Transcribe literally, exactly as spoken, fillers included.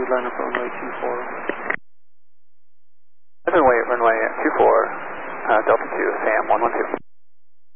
line up runway two four. Heavenway, runway two four, uh, Delta two, Sam one one two.